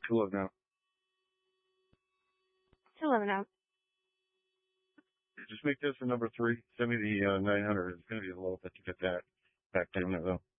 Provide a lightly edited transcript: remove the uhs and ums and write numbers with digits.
211 out. 211 out. Just make this a number 3. Send me the 900. It's going to be a little bit to get that back down there, though.